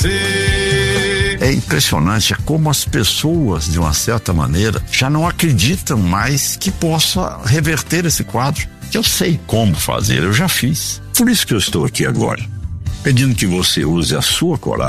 você. É impressionante como as pessoas, de uma certa maneira, já não acreditam mais que possa reverter esse quadro. Eu sei como fazer, eu já fiz. Por isso que eu estou aqui agora, pedindo que você use a sua coragem